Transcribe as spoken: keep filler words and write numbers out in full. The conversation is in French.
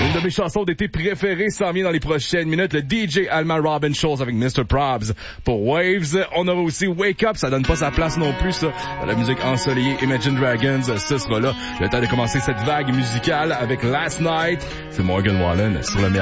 Une de mes chansons d'été préférées s'en vient dans les prochaines minutes. Le D J Alma Robin Shows avec mister Probs pour Waves. On aura aussi Wake Up. Ça donne pas sa place non plus, ça. Dans la musique ensoleillée, Imagine Dragons, ce sera là. Le temps de commencer cette vague musicale avec Last Night. C'est Morgan Wallen sur le